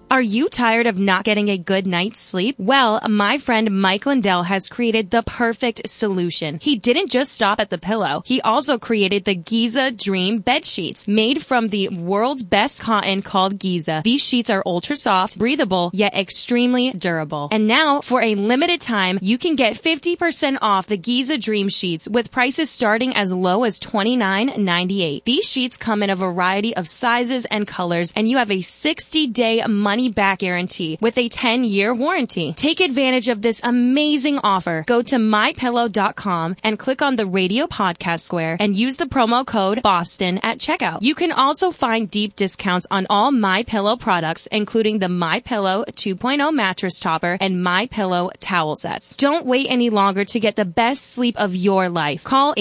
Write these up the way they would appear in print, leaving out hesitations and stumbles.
Are you tired of not getting a good night's sleep? Well, my friend Mike Lindell has created the perfect solution. He didn't just stop at the pillow. He also created the Giza Dream bed sheets, made from the world's best cotton called Giza. These sheets are ultra soft, breathable, yet extremely durable. And now, for a limited time, you can get 50% off the Giza Dream sheets with prices starting as low as $29.98. These sheets come in a variety of sizes and colors, and you have a 60-day money-back guarantee with a 10-year warranty. Take advantage of this amazing offer. Go to mypillow.com and click on the radio podcast square and use the promo code BOSTON at checkout. You can also find deep discounts on all MyPillow products, including the MyPillow 2.0 mattress topper and MyPillow towel sets. Don't wait any longer to get the best sleep of your life. Call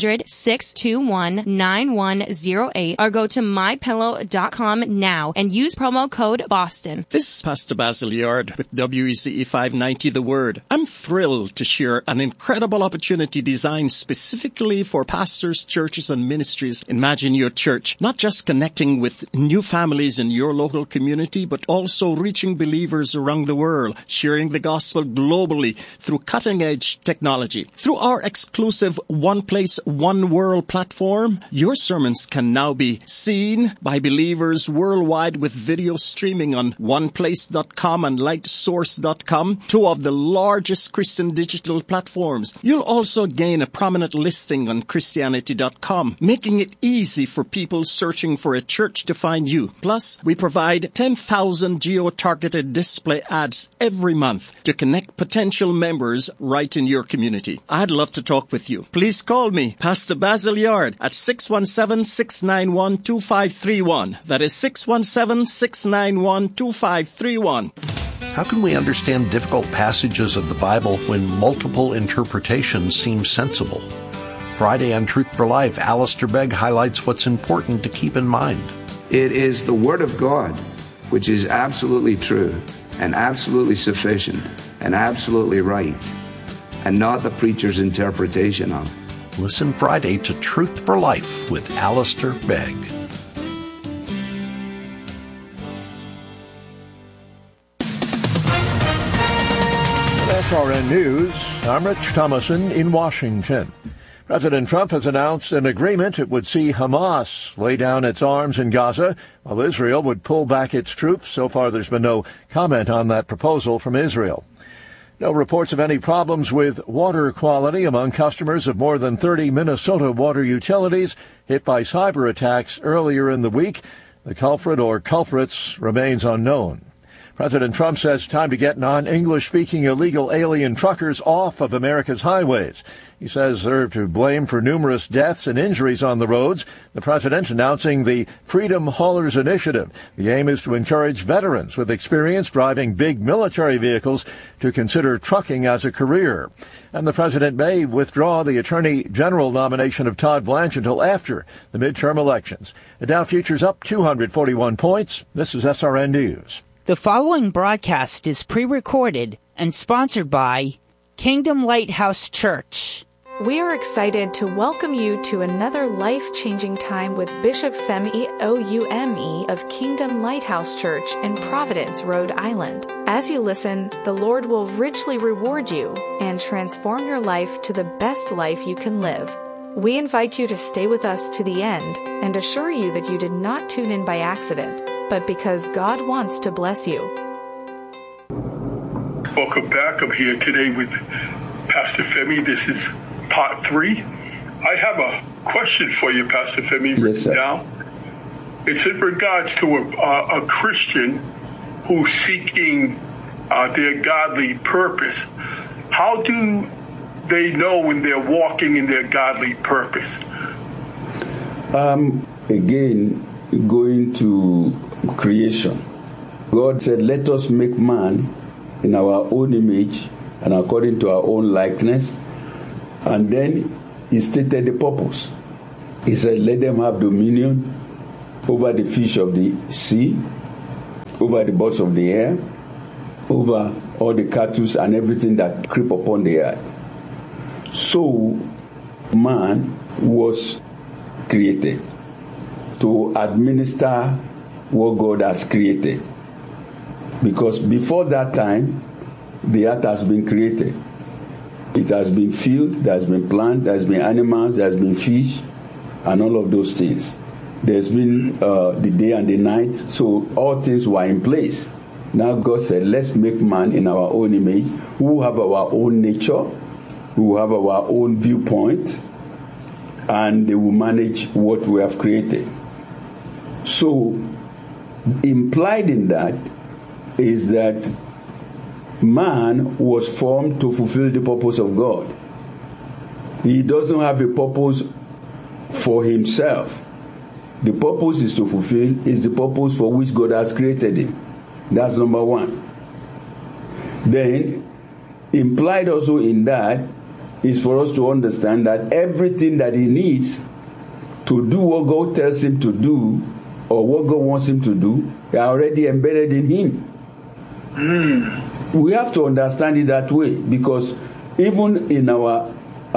800-621-9108 or go to mypillow.com now and use promo code BOSTON. This is Pastor Basil Yard with WECE 590 The Word. I'm thrilled to share an incredible opportunity designed specifically for pastors, churches, and ministries. Imagine your church not just connecting with new families in your local community, but also reaching believers around the world, sharing the gospel globally through cutting-edge technology. Through our exclusive One Place, One World platform, your sermons can now be seen by believers worldwide with video streaming on oneplace.com and lightsource.com, two of the largest Christian digital platforms. You'll also gain a prominent listing on Christianity.com, making it easy for people searching for a church to find you. Plus, we provide 10,000 geo-targeted display ads every month to connect potential members right in your community. I'd love to talk with you. Please call me, Pastor Basil Yard, at 617-691-2531. That is 617-691-2531. How can we understand difficult passages of the Bible when multiple interpretations seem sensible? Friday on Truth for Life, Alistair Begg highlights what's important to keep in mind. It is the Word of God, which is absolutely true and absolutely sufficient and absolutely right, and not the preacher's interpretation of. Listen Friday to Truth for Life with Alistair Begg. SRN News, I'm Rich Thomason in Washington. President Trump has announced an agreement it would see Hamas lay down its arms in Gaza, while Israel would pull back its troops. So far, there's been no comment on that proposal from Israel. No reports of any problems with water quality among customers of more than 30 Minnesota water utilities hit by cyber attacks earlier in the week. The culprit or culprits remains unknown. President Trump says time to get non-English-speaking illegal alien truckers off of America's highways. He says they're to blame for numerous deaths and injuries on the roads. The president announcing the Freedom Haulers Initiative. The aim is to encourage veterans with experience driving big military vehicles to consider trucking as a career. And the president may withdraw the Attorney General nomination of Todd Blanche until after the midterm elections. The Dow futures up 241 points. This is SRN News. The following broadcast is pre-recorded and sponsored by Kingdom Lighthouse Church. We are excited to welcome you to another life-changing time with Bishop Femi Oume of Kingdom Lighthouse Church in Providence, Rhode Island. As you listen, the Lord will richly reward you and transform your life to the best life you can live. We invite you to stay with us to the end and assure you that you did not tune in by accident, but because God wants to bless you. Welcome back. I'm here today with Pastor Femi. This is part 3. I have a question for you, Pastor Femi. Yes, sir. Now, it's in regards to a Christian who's seeking their godly purpose. How do they know when they're walking in their godly purpose? Again, going to creation. God said, let us make man in our own image and according to our own likeness. And then he stated the purpose. He said, let them have dominion over the fish of the sea, over the birds of the air, over all the cattle and everything that creep upon the earth. So man was created to administer what God has created. Because before that time, the earth has been created. It has been filled, there has been plant, there has been animals, there has been fish, and all of those things. There's been the day and the night, so all things were in place. Now God said, let's make man in our own image, who have our own nature, who have our own viewpoint, and they will manage what we have created. So, implied in that is that man was formed to fulfill the purpose of God. He doesn't have a purpose for himself. The purpose is to fulfill is the purpose for which God has created him. That's number one. Then, implied also in that is for us to understand that everything that he needs to do what God tells him to do, or what God wants him to do, are already embedded in him. We have to understand it that way, because even in our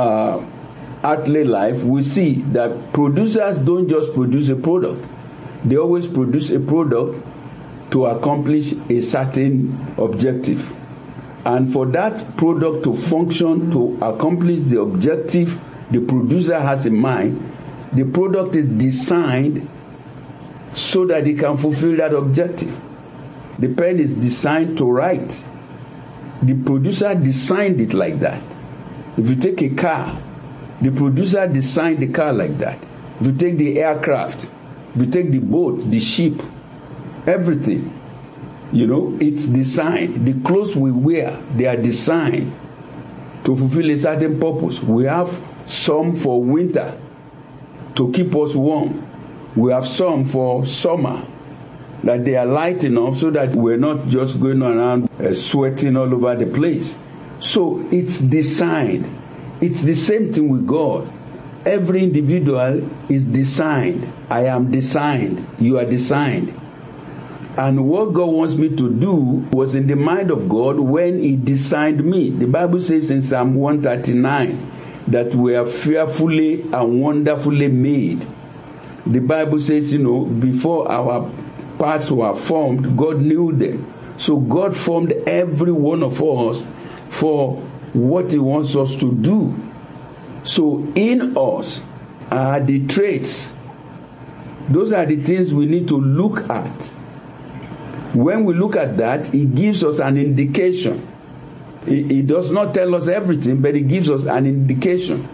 earthly life, we see that producers don't just produce a product. They always produce a product to accomplish a certain objective. And for that product to function, to accomplish the objective the producer has in mind, the product is designed so that it can fulfill that objective. The pen is designed to write. The producer designed it like that. If you take a car, the producer designed the car like that. If you take the aircraft, if you take the boat, the ship, everything, it's designed. The clothes we wear, they are designed to fulfill a certain purpose. We have some for winter to keep us warm. We have some for summer that they are light enough so that we're not just going around sweating all over the place. So it's designed. It's the same thing with God. Every individual is designed. I am designed. You are designed. And what God wants me to do was in the mind of God when He designed me. The Bible says in Psalm 139 that we are fearfully and wonderfully made. The Bible says, before our parts were formed, God knew them. So God formed every one of us for what He wants us to do. So in us are the traits. Those are the things we need to look at. When we look at that, it gives us an indication. It does not tell us everything, but it gives us an indication.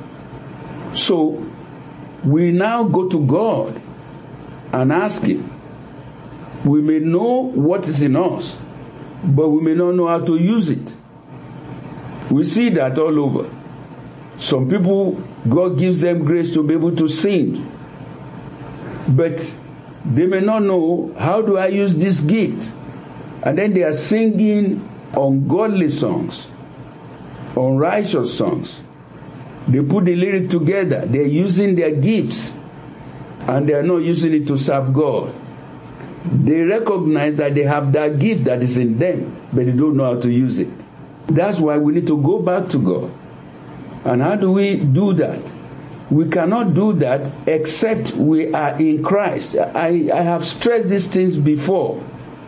So we now go to God and ask Him. We may know what is in us, but we may not know how to use it. We see that all over. Some people, God gives them grace to be able to sing, but they may not know, how do I use this gift? And then they are singing ungodly songs, unrighteous songs. They put the lyric together. They're using their gifts, and they are not using it to serve God. They recognize that they have that gift that is in them, but they don't know how to use it. That's why we need to go back to God. And how do we do that? We cannot do that except we are in Christ. I have stressed these things before.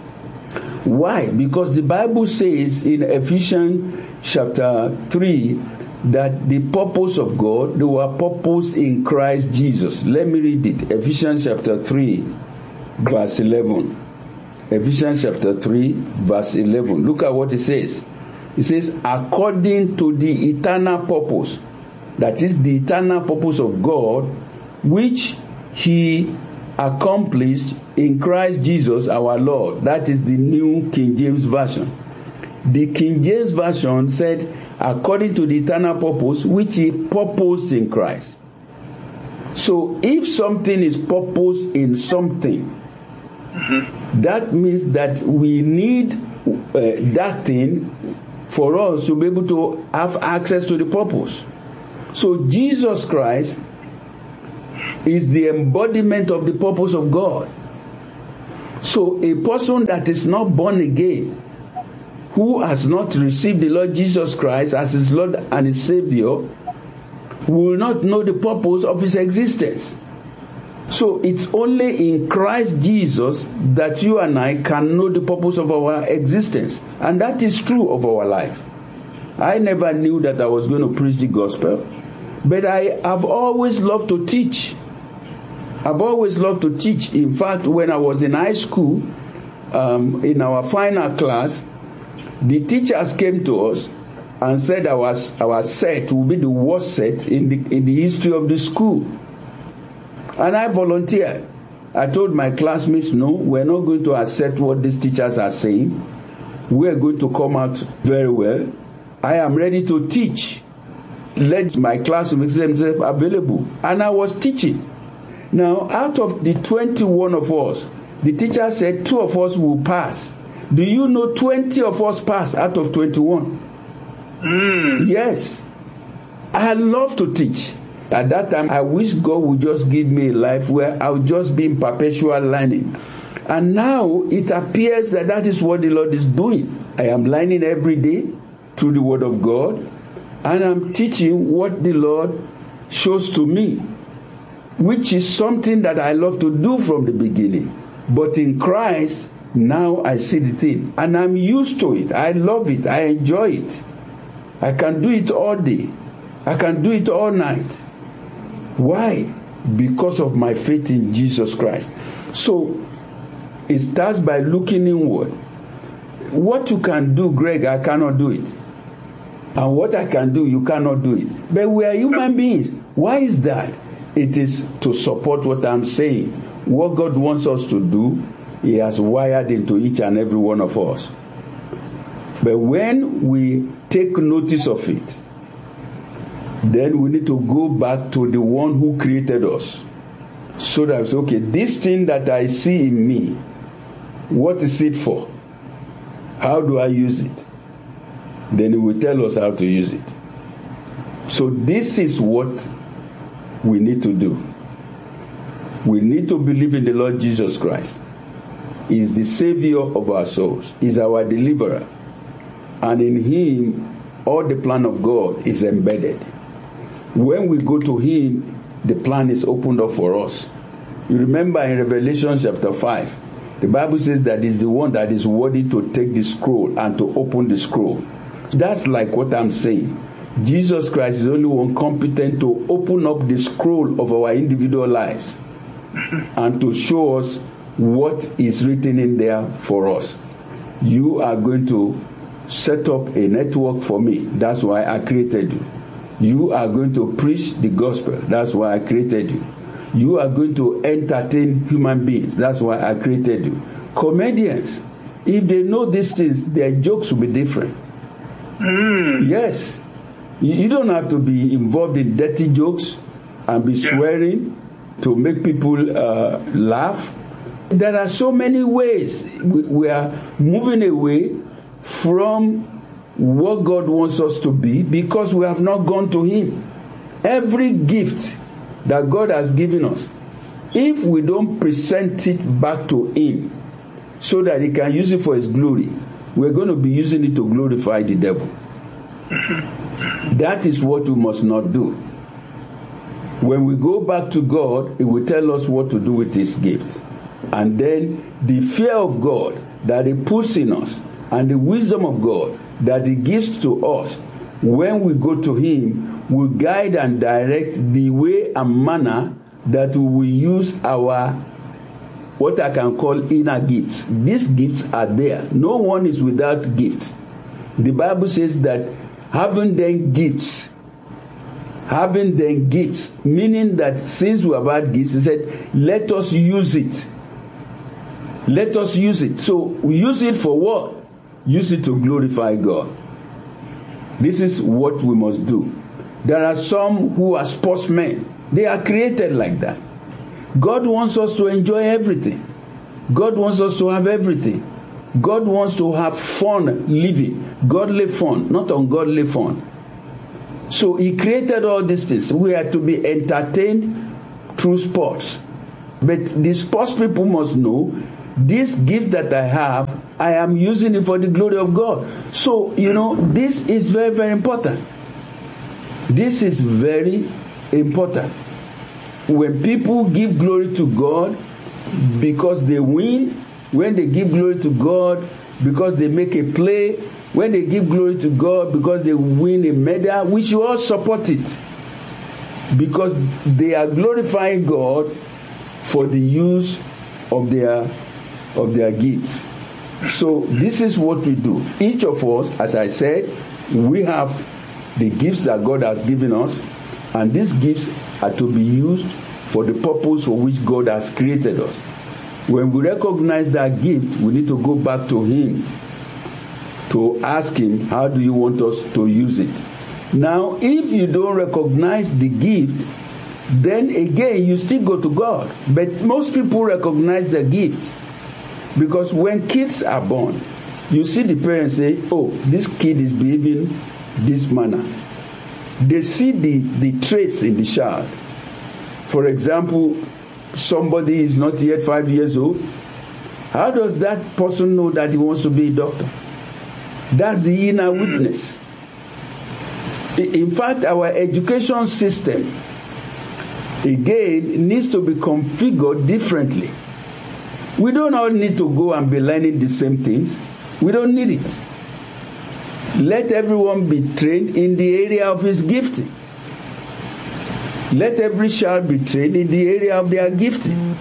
Why? Because the Bible says in Ephesians chapter 3 that the purpose of God, they were purposed in Christ Jesus. Let me read it. Ephesians chapter 3, verse 11. Ephesians chapter 3, verse 11. Look at what it says. It says, according to the eternal purpose, that is the eternal purpose of God, which He accomplished in Christ Jesus our Lord. That is the New King James Version. The King James Version said, according to the eternal purpose, which He purposed in Christ. So if something is purposed in something, that means that we need that thing for us to be able to have access to the purpose. So Jesus Christ is the embodiment of the purpose of God. So a person that is not born again, who has not received the Lord Jesus Christ as his Lord and his Savior, will not know the purpose of his existence. So it's only in Christ Jesus that you and I can know the purpose of our existence. And that is true of our life. I never knew that I was going to preach the gospel, but I have always loved to teach. I've always loved to teach. In fact, when I was in high school, in our final class, the teachers came to us and said our set will be the worst set in the history of the school. And I volunteered. I told my classmates, no, we're not going to accept what these teachers are saying. We're going to come out very well. I am ready to teach. Let my classmates make themselves available. And I was teaching. Now, out of the 21 of us, the teacher said 2 of us will pass. Do you know 20 of us passed out of 21? Yes. I love to teach. At that time, I wish God would just give me a life where I would just be in perpetual learning. And now it appears that that is what the Lord is doing. I am learning every day through the Word of God, and I'm teaching what the Lord shows to me, which is something that I love to do from the beginning. But in Christ, now I see the thing, and I'm used to it. I love it. I enjoy it. I can do it all day. I can do it all night. Why? Because of my faith in Jesus Christ. So, it starts by looking inward. What you can do, Greg, I cannot do it. And what I can do, you cannot do it. But we are human beings. Why is that? It is to support what I'm saying. What God wants us to do, He has wired into each and every one of us. But when we take notice of it, then we need to go back to the one who created us. So that it's okay, this thing that I see in me, what is it for? How do I use it? Then He will tell us how to use it. So this is what we need to do. We need to believe in the Lord Jesus Christ. He is the Savior of our souls. He is our deliverer. And in Him, all the plan of God is embedded. When we go to Him, the plan is opened up for us. You remember in Revelation chapter 5, the Bible says that He's the one that is worthy to take the scroll and to open the scroll. That's like what I'm saying. Jesus Christ is the only one competent to open up the scroll of our individual lives and to show us what is written in there for us. You are going to set up a network for me. That's why I created you. You are going to preach the gospel. That's why I created you. You are going to entertain human beings. That's why I created you. Comedians, if they know these things, their jokes will be different. Yes. You don't have to be involved in dirty jokes and be swearing to make people laugh. There are so many ways we are moving away from what God wants us to be because we have not gone to Him. Every gift that God has given us, if we don't present it back to Him so that He can use it for His glory, we're going to be using it to glorify the devil. That is what we must not do. When we go back to God, He will tell us what to do with His gift. And then the fear of God that He puts in us and the wisdom of God that He gives to us when we go to Him will guide and direct the way and manner that we will use our, what I can call inner gifts. These gifts are there. No one is without gift. The Bible says that having then gifts, meaning that since we have had gifts, He said, let us use it. Let us use it. So we use it for what? Use it to glorify God. This is what we must do. There are some who are sportsmen. They are created like that. God wants us to enjoy everything. God wants us to have everything. God wants to have fun living. Godly fun, not ungodly fun. So He created all these things. We are to be entertained through sports. But the sports people must know, this gift that I have, I am using it for the glory of God. So, this is very, very important. This is very important. When people give glory to God because they win, when they give glory to God because they make a play, when they give glory to God because they win a medal, we should all support it, because they are glorifying God for the use of their gifts. So this is what we do. Each of us, as I said, we have the gifts that God has given us, and these gifts are to be used for the purpose for which God has created us. When we recognize that gift, we need to go back to Him to ask Him, how do you want us to use it? Now, if you don't recognize the gift, then again, you still go to God. But most people recognize the gift, because when kids are born, you see the parents say, oh, this kid is behaving this manner. They see the traits in the child. For example, somebody is not yet 5 years old. How does that person know that he wants to be a doctor? That's the inner witness. In fact, our education system, again, needs to be configured differently. We don't all need to go and be learning the same things. We don't need it. Let everyone be trained in the area of his gifting. Let every child be trained in the area of their gifting.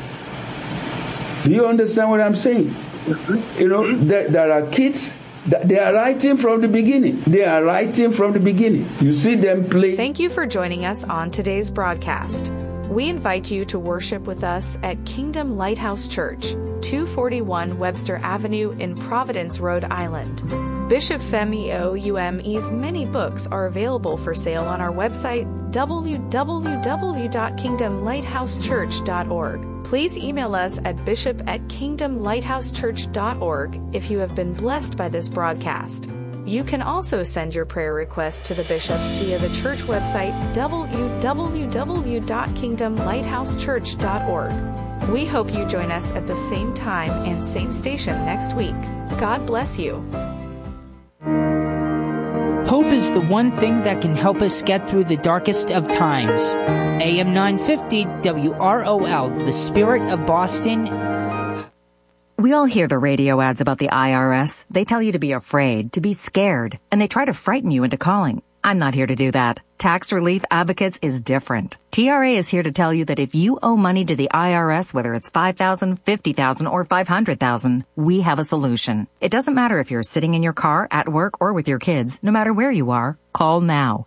Do you understand what I'm saying? You know, there are kids that they are writing from the beginning. They are writing from the beginning. You see them play. Thank you for joining us on today's broadcast. We invite you to worship with us at Kingdom Lighthouse Church, 241 Webster Avenue in Providence, Rhode Island. Bishop Femi Oume's many books are available for sale on our website, www.kingdomlighthousechurch.org. Please email us at bishop@kingdomlighthousechurch.org if you have been blessed by this broadcast. You can also send your prayer request to the bishop via the church website, www.kingdomlighthousechurch.org. We hope you join us at the same time and same station next week. God bless you. Hope is the one thing that can help us get through the darkest of times. AM 950 WROL, the Spirit of Boston. We all hear the radio ads about the IRS. They tell you to be afraid, to be scared, and they try to frighten you into calling. I'm not here to do that. Tax Relief Advocates is different. TRA is here to tell you that if you owe money to the IRS, whether it's $5,000, $50,000, or $500,000, we have a solution. It doesn't matter if you're sitting in your car, at work, or with your kids. No matter where you are, call now.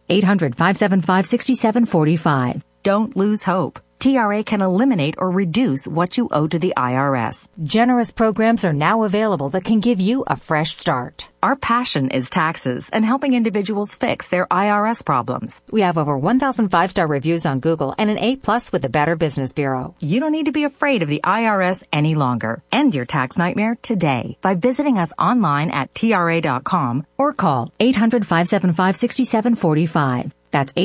800-575-6745. Don't lose hope. TRA can eliminate or reduce what you owe to the IRS. Generous programs are now available that can give you a fresh start. Our passion is taxes and helping individuals fix their IRS problems. We have over 1,000 5-star reviews on Google and an A+ with the Better Business Bureau. You don't need to be afraid of the IRS any longer. End your tax nightmare today by visiting us online at TRA.com or call 800-575-6745. That's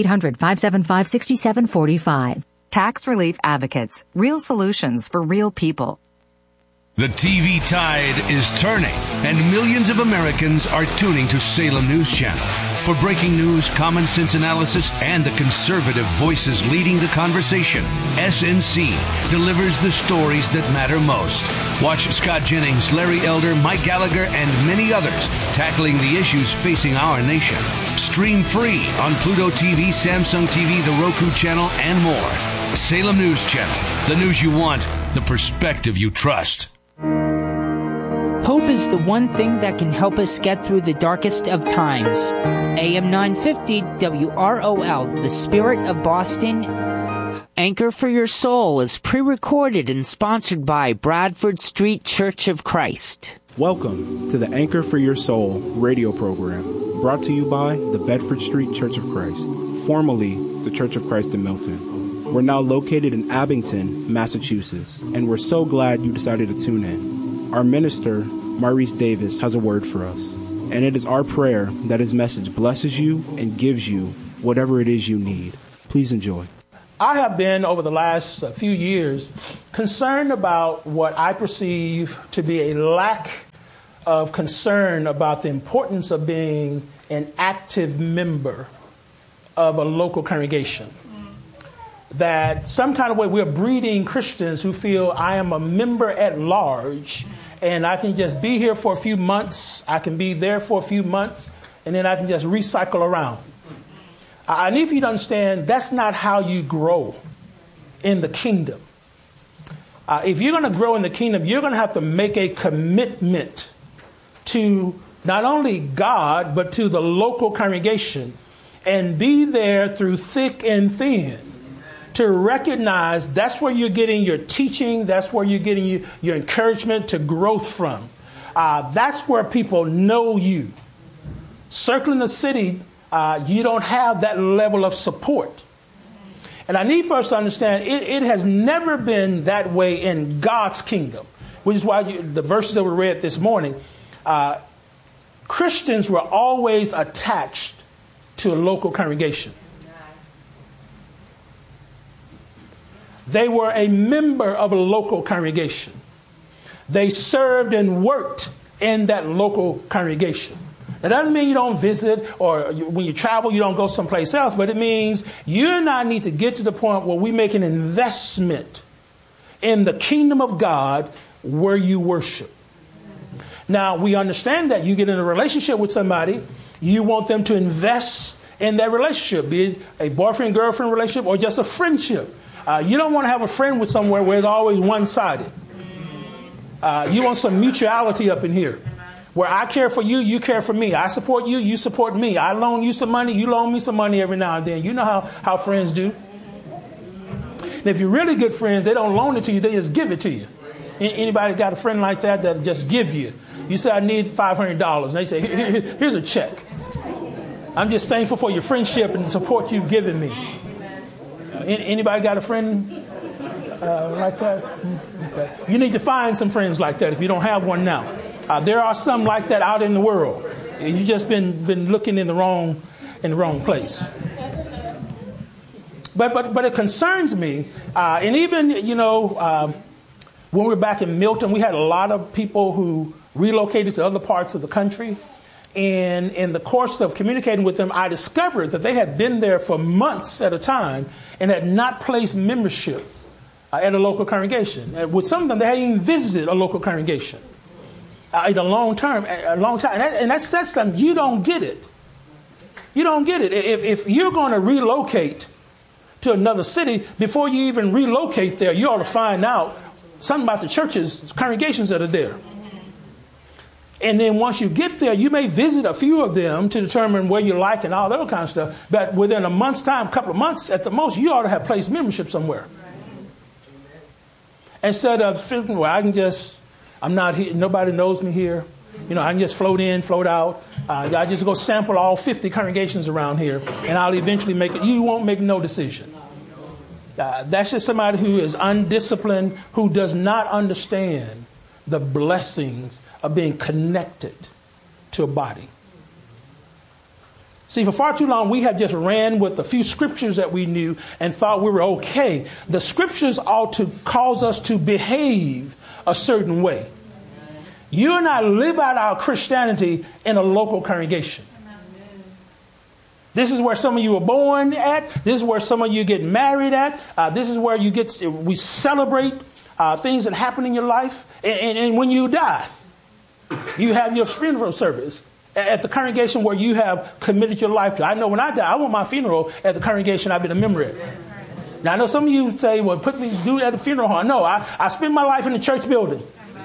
800-575-6745. Tax Relief Advocates. Real solutions for real people. The TV tide is turning, and millions of Americans are tuning to Salem News Channel. For breaking news, common sense analysis, and the conservative voices leading the conversation, SNC delivers the stories that matter most. Watch Scott Jennings, Larry Elder, Mike Gallagher, and many others tackling the issues facing our nation. Stream free on Pluto TV, Samsung TV, the Roku channel, and more. Salem News Channel. The news you want, the perspective you trust. Hope is the one thing that can help us get through the darkest of times. AM 950 WROL, the Spirit of Boston. Anchor for Your Soul is pre-recorded and sponsored by Bradford Street Church of Christ. Welcome to the Anchor for Your Soul radio program, brought to you by the Bedford Street Church of Christ, formerly the Church of Christ in Milton. We're now located in Abington, Massachusetts, and we're so glad you decided to tune in. Our minister, Maurice Davis, has a word for us, and it is our prayer that his message blesses you and gives you whatever it is you need. Please enjoy. I have been, over the last few years, concerned about what I perceive to be a lack of concern about the importance of being an active member of a local congregation. that some kind of way we're breeding Christians who feel I am a member at large and I can just be here for a few months. I can be there for a few months and then I can just recycle around. I need for you to understand that's not how you grow in the kingdom. If you're going to grow in the kingdom, you're going to have to make a commitment to not only God, but to the local congregation and be there through thick and thin to recognize that's where you're getting your teaching. That's where you're getting your encouragement to growth from. That's where people know you. Circling the city, you don't have that level of support. And I need for us to understand it has never been that way in God's kingdom, which is why the verses that we read this morning, Christians were always attached to a local congregation. They were a member of a local congregation. They served and worked in that local congregation. That doesn't mean you don't visit or when you travel, you don't go someplace else, but it means you and I need to get to the point where we make an investment in the kingdom of God where you worship. Now, we understand that you get in a relationship with somebody, you want them to invest in that relationship, be it a boyfriend-girlfriend relationship or just a friendship. You don't want to have a friend with somewhere where it's always one-sided. You want some mutuality up in here. Where I care for you, you care for me. I support you, you support me. I loan you some money, you loan me some money every now and then. You know how friends do. And if you're really good friends, they don't loan it to you, they just give it to you. Anybody got a friend like that that'll just give you? You say, I need $500. And they say, here's a check. I'm just thankful for your friendship and the support you've given me. Anybody got a friend like that? Okay. You need to find some friends like that if you don't have one now. There are some like that out in the world. You've just been looking in the wrong place. But it concerns me. And even, when we were back in Milton, we had a lot of people who relocated to other parts of the country. And in the course of communicating with them, I discovered that they had been there for months at a time and had not placed membership at a local congregation. With some of them, they hadn't even visited a local congregation. In a long time, and that's something you don't get it. You don't get it. If you're going to relocate to another city, before you even relocate there, you ought to find out something about the churches, congregations that are there. And then once you get there, you may visit a few of them to determine where you like and all that kind of stuff. But within a month's time, a couple of months at the most, you ought to have placed membership somewhere. Instead of thinking, well, I'm not here. Nobody knows me here. I can just float in, float out. I just go sample all 50 congregations around here, and I'll eventually make it. You won't make no decision. That's just somebody who is undisciplined, who does not understand the blessings of being connected to a body. See, for far too long, we have just ran with the few scriptures that we knew and thought we were okay. The scriptures ought to cause us to behave a certain way. You and I live out our Christianity in a local congregation. This is where some of you were born at. This is where some of you get married at. This is where we celebrate things that happen in your life. And when you die, you have your funeral service at the congregation where you have committed your life to. I know when I die, I want my funeral at the congregation I've been a member at. Now, I know some of you say, well, do it at the funeral home. No, I spend my life in the church building.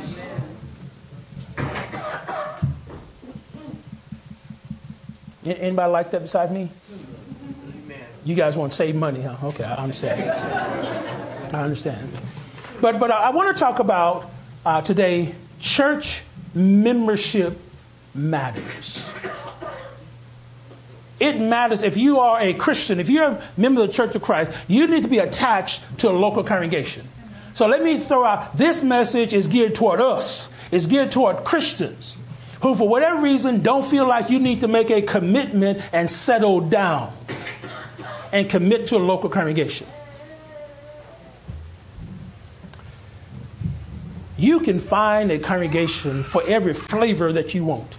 Anybody like that besides me? You guys want to save money, huh? Okay, I understand. But I want to talk about today, church membership matters. It matters. If you are a Christian, if you're a member of the Church of Christ, you need to be attached to a local congregation. So let me throw out, this message is geared toward us. It's geared toward Christians who, for whatever reason, don't feel like you need to make a commitment and settle down and commit to a local congregation. You can find a congregation for every flavor that you want.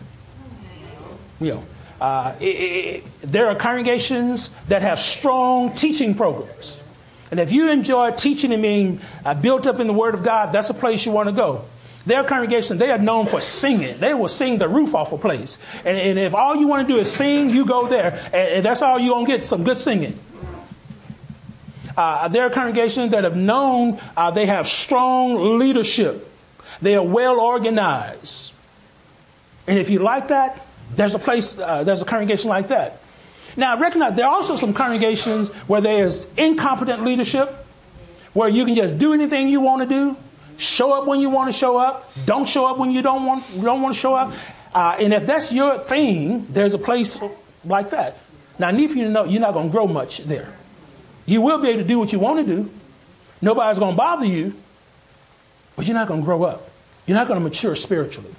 There are congregations that have strong teaching programs. And if you enjoy teaching and being built up in the Word of God, that's a place you want to go. Their congregation, they are known for singing. They will sing the roof off a place. And if all you want to do is sing, you go there. And that's all you're going to get, some good singing. There are congregations that have known they have strong leadership. They are well organized. And if you like that, there's a place, there's a congregation like that. Now, recognize there are also some congregations where there's incompetent leadership, where you can just do anything you want to do, show up when you want to show up, don't show up when you don't want to show up. And if that's your thing, there's a place like that. Now, I need for you to know you're not going to grow much there. You will be able to do what you want to do. Nobody's going to bother you, but you're not going to grow up. You're not going to mature spiritually.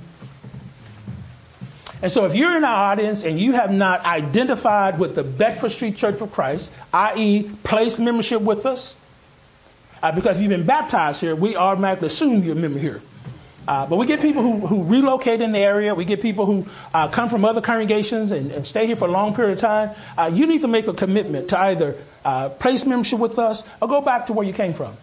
And so if you're in our audience and you have not identified with the Bedford Street Church of Christ, i.e. place membership with us, because if you've been baptized here, we automatically assume you're a member here. But we get people who relocate in the area. We get people who come from other congregations and stay here for a long period of time. You need to make a commitment to either place membership with us or go back to where you came from.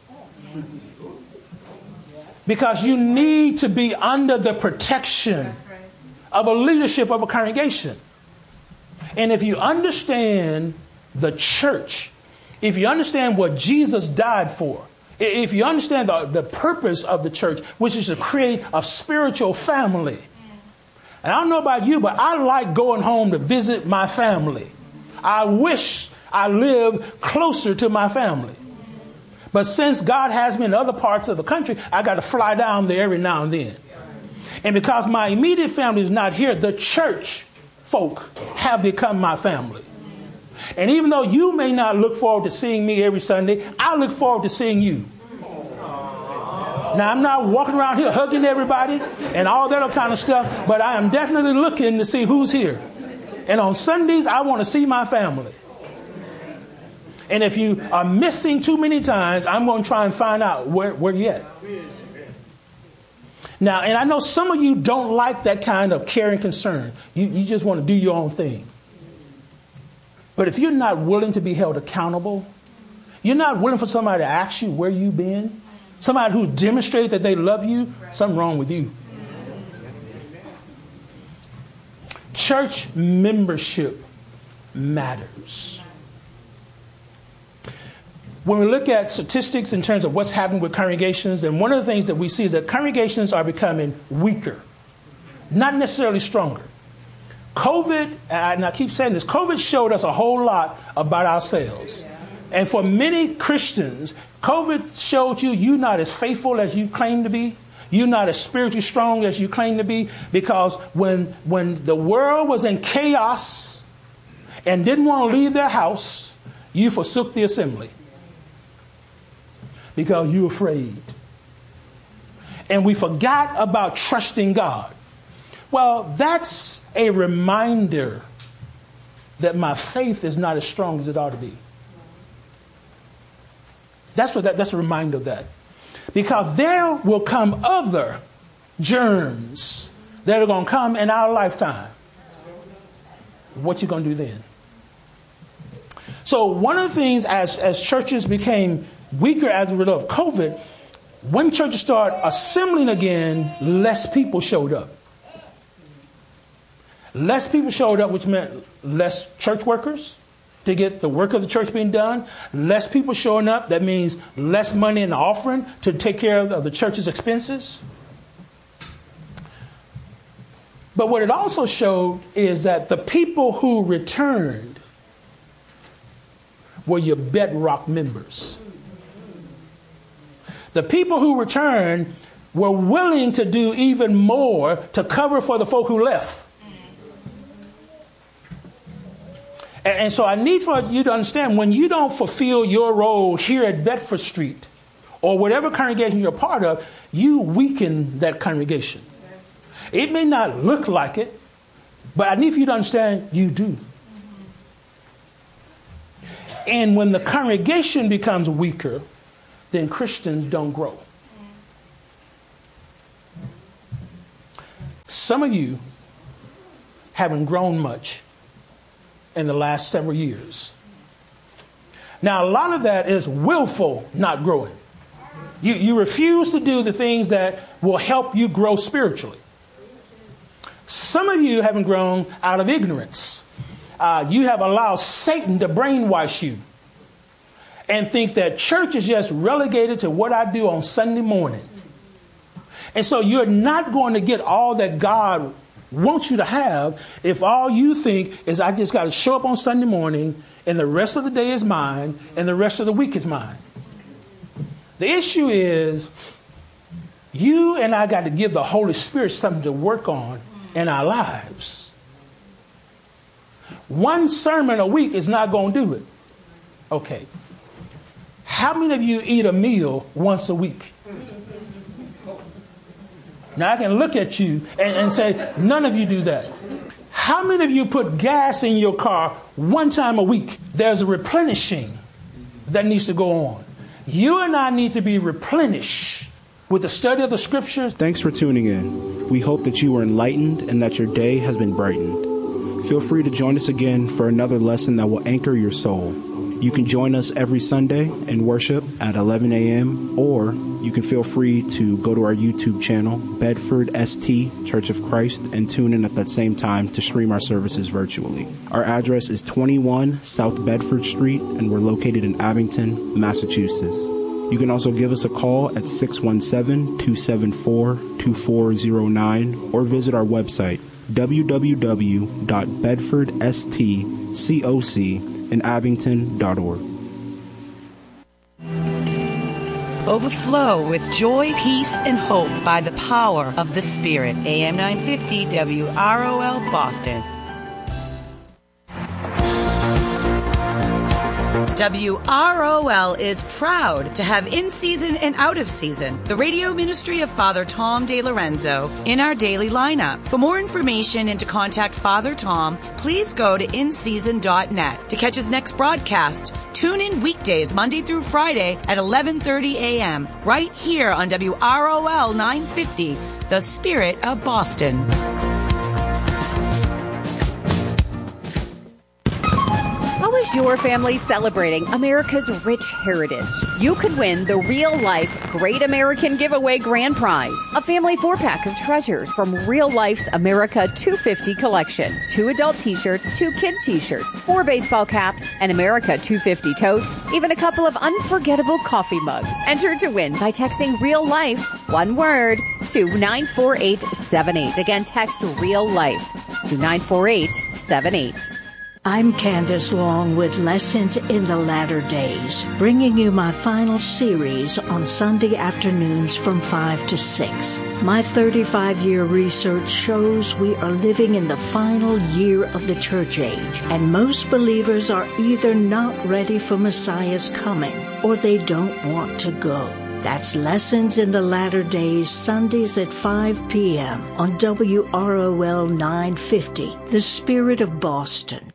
Because you need to be under the protection of a leadership of a congregation. And if you understand the church, if you understand what Jesus died for, if you understand the purpose of the church, which is to create a spiritual family. And I don't know about you, but I like going home to visit my family. I wish I lived closer to my family. But since God has me in other parts of the country, I got to fly down there every now and then. And because my immediate family is not here, the church folk have become my family. And even though you may not look forward to seeing me every Sunday, I look forward to seeing you. Now, I'm not walking around here hugging everybody and all that kind of stuff, but I am definitely looking to see who's here. And on Sundays, I want to see my family. And if you are missing too many times, I'm going to try and find out where you're at. Now, and I know some of you don't like that kind of care and concern. You just want to do your own thing. But if you're not willing to be held accountable, you're not willing for somebody to ask you where you've been, somebody who demonstrates that they love you, something wrong with you. Church membership matters. When we look at statistics in terms of what's happening with congregations, then one of the things that we see is that congregations are becoming weaker, not necessarily stronger. COVID, and I keep saying this, COVID showed us a whole lot about ourselves. And for many Christians, COVID showed you're not as faithful as you claim to be. You're not as spiritually strong as you claim to be. Because when the world was in chaos and didn't want to leave their house, you forsook the assembly. Because you're afraid. And we forgot about trusting God. Well, that's a reminder that my faith is not as strong as it ought to be. That's a reminder of that. Because there will come other germs that are going to come in our lifetime. What you going to do then? So one of the things as churches became weaker as a result of COVID, when churches started assembling again, less people showed up. Less people showed up, which meant less church workers to get the work of the church being done. Less people showing up, that means less money in the offering to take care of the church's expenses. But what it also showed is that the people who returned were your bedrock members. The people who returned were willing to do even more to cover for the folk who left. And so I need for you to understand, when you don't fulfill your role here at Bedford Street or whatever congregation you're a part of, you weaken that congregation. It may not look like it, but I need for you to understand you do. And when the congregation becomes weaker, then Christians don't grow. Some of you haven't grown much in the last several years. Now, a lot of that is willful not growing. You refuse to do the things that will help you grow spiritually. Some of you haven't grown out of ignorance. You have allowed Satan to brainwash you and think that church is just relegated to what I do on Sunday morning. And so you're not going to get all that God wants you to have if all you think is I just got to show up on Sunday morning and the rest of the day is mine and the rest of the week is mine. The issue is you and I got to give the Holy Spirit something to work on in our lives. One sermon a week is not going to do it. Okay. How many of you eat a meal once a week? Now I can look at you and say, none of you do that. How many of you put gas in your car one time a week? There's a replenishing that needs to go on. You and I need to be replenished with the study of the scriptures. Thanks for tuning in. We hope that you were enlightened and that your day has been brightened. Feel free to join us again for another lesson that will anchor your soul. You can join us every Sunday in worship at 11 a.m. or you can feel free to go to our YouTube channel, Bedford St. Church of Christ, and tune in at that same time to stream our services virtually. Our address is 21 South Bedford Street, and we're located in Abington, Massachusetts. You can also give us a call at 617-274-2409 or visit our website, www.bedfordstcocinabington.org. Overflow with joy, peace, and hope by the power of the Spirit. AM 950 WROL Boston. WROL is proud to have in season and out of season the radio ministry of Father Tom DeLorenzo in our daily lineup. For more information and to contact Father Tom, please go to inseason.net. To catch his next broadcast, tune in weekdays Monday through Friday at 11:30 a.m. right here on WROL 950, the Spirit of Boston. How is your family celebrating America's rich heritage? You could win the Real Life Great American Giveaway Grand Prize, a family 4-pack of treasures from Real Life's America 250 collection. 2 adult t-shirts, 2 kid t-shirts, 4 baseball caps, an America 250 tote, even a couple of unforgettable coffee mugs. Enter to win by texting Real Life, one word, to 94878. Again, text Real Life to 94878. I'm Candace Long with Lessons in the Latter Days, bringing you my final series on Sunday afternoons from 5 to 6. My 35-year research shows we are living in the final year of the church age, and most believers are either not ready for Messiah's coming or they don't want to go. That's Lessons in the Latter Days, Sundays at 5 p.m. on WROL 950, the Spirit of Boston.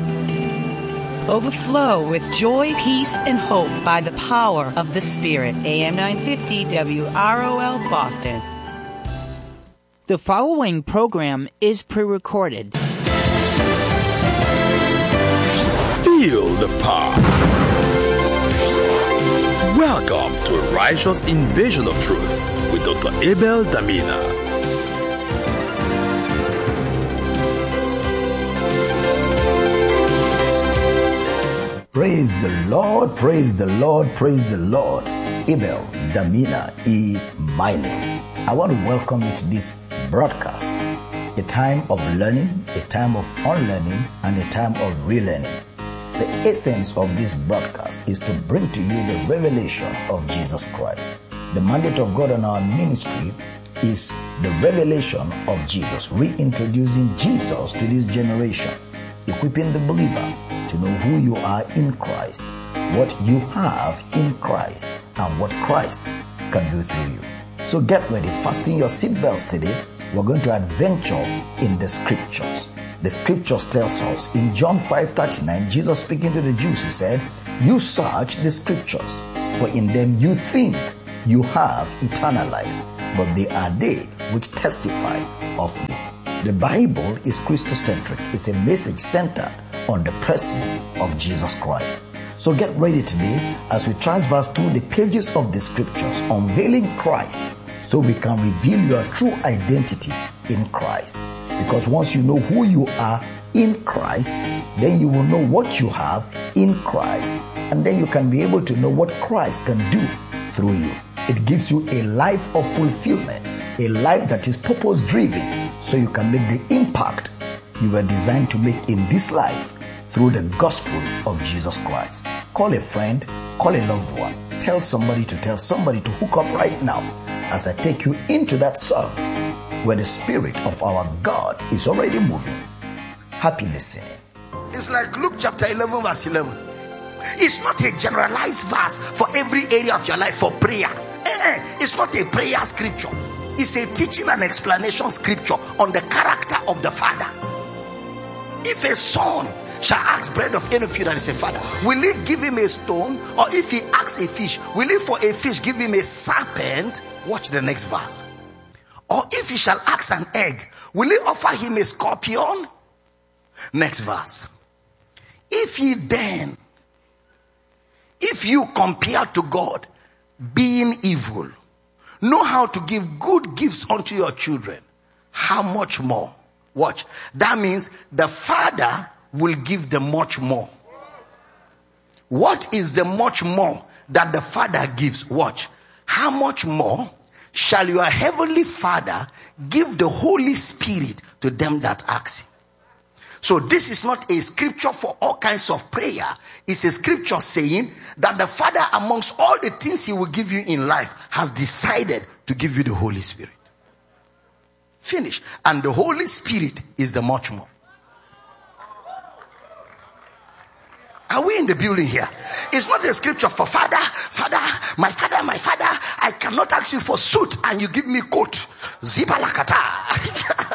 Overflow with joy, peace, and hope by the power of the Spirit. AM 950 WROL Boston. The following program is pre-recorded. Feel the power. Welcome to Righteous Invasion of Truth with Dr. Abel Damina. Praise the Lord, praise the Lord, praise the Lord. Abel Damina is my name. I want to welcome you to this broadcast, a time of learning, a time of unlearning, and a time of relearning. The essence of this broadcast is to bring to you the revelation of Jesus Christ. The mandate of God on our ministry is the revelation of Jesus, reintroducing Jesus to this generation, equipping the believer to know who you are in Christ, what you have in Christ, and what Christ can do through you. So get ready, fasten your seatbelts today. We're going to adventure in the scriptures. The scriptures tells us in John 5:39, Jesus speaking to the Jews, he said, "You search the scriptures, for in them you think you have eternal life, but they are they which testify of me." The Bible is Christocentric. It's a message centered on the person of Jesus Christ. So get ready today as we transverse through the pages of the scriptures, unveiling Christ, so we can reveal your true identity in Christ. Because once you know who you are in Christ, then you will know what you have in Christ, and then you can be able to know what Christ can do through you. It gives you a life of fulfillment, a life that is purpose-driven, so you can make the impact you were designed to make in this life through the gospel of Jesus Christ. Call a friend, call a loved one, tell somebody to hook up right now as I take you into that service where the Spirit of our God is already moving. Happy listening. It's like Luke chapter 11 verse 11. It's not a generalized verse for every area of your life for prayer. It's not a prayer scripture. It's a teaching and explanation scripture on the character of the Father. If a son shall ask bread of any of you that is a father, will he give him a stone? Or if he asks a fish, will he for a fish give him a serpent? Watch the next verse. Or if he shall ask an egg, will he offer him a scorpion? Next verse. If you compare to God, being evil, know how to give good gifts unto your children, how much more? Watch. That means the Father will give the much more. What is the much more that the Father gives? Watch. How much more shall your heavenly Father give the Holy Spirit to them that ask him? So this is not a scripture for all kinds of prayer. It's a scripture saying that the Father, amongst all the things he will give you in life, has decided to give you the Holy Spirit. Finish. And the Holy Spirit is the much more. Are we in the building here? It's not a scripture for father, my father, I cannot ask you for suit and you give me coat. Zibalakata.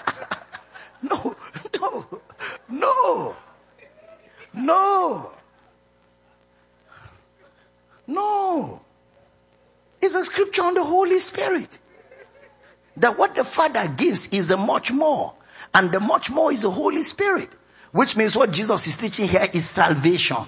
No. It's a scripture on the Holy Spirit. That what the Father gives is the much more. And the much more is the Holy Spirit. Which means what Jesus is teaching here is salvation.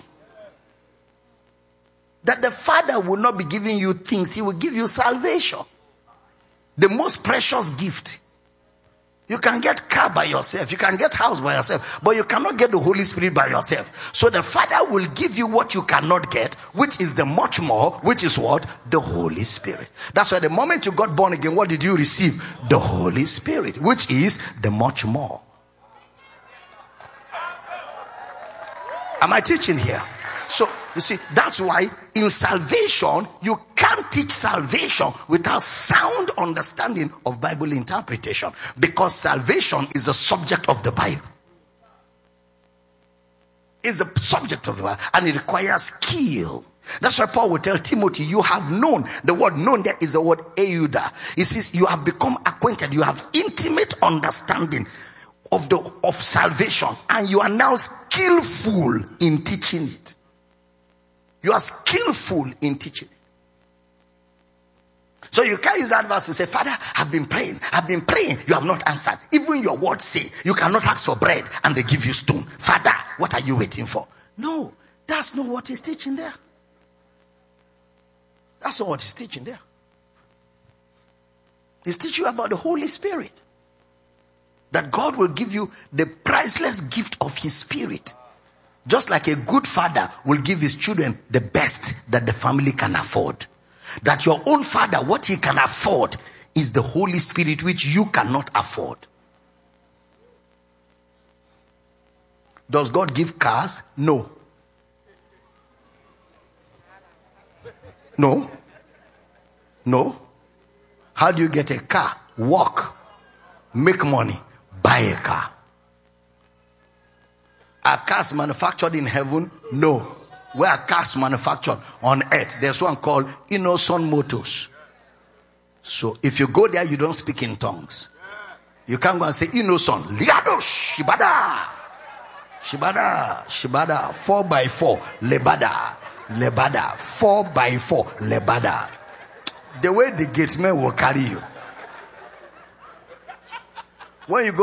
That the Father will not be giving you things. He will give you salvation. The most precious gift. You can get car by yourself. You can get house by yourself. But you cannot get the Holy Spirit by yourself. So the Father will give you what you cannot get, which is the much more, which is what? The Holy Spirit. That's why the moment you got born again, what did you receive? The Holy Spirit, which is the much more. Am I teaching here? So, you see, that's why in salvation, you can't teach salvation without sound understanding of Bible interpretation. Because salvation is the subject of the Bible. It's the subject of the Bible. And it requires skill. That's why Paul will tell Timothy, you have known. The word known there is the word euda. It says you have become acquainted. You have intimate understanding of salvation. And you are now skillful in teaching it. You are skillful in teaching it. So you can't use that verse and say, Father, I've been praying. You have not answered. Even your words say, you cannot ask for bread and they give you stone. Father, what are you waiting for? No, that's not what he's teaching there. That's not what he's teaching there. He's teaching you about the Holy Spirit. That God will give you the priceless gift of his Spirit. Just like a good father will give his children the best that the family can afford. That your own father, what he can afford is the Holy Spirit, which you cannot afford. Does God give cars? No. No. How do you get a car? Work. Make money. Buy a car. Are cars manufactured in heaven? No. Where are cars manufactured? On earth. There's one called Innoson Motors. So if you go there, you don't speak in tongues. You can't go and say Innoson. Liado Shibada. 4x4. Lebada. 4x4. Lebada. The way the gate men will carry you. When you go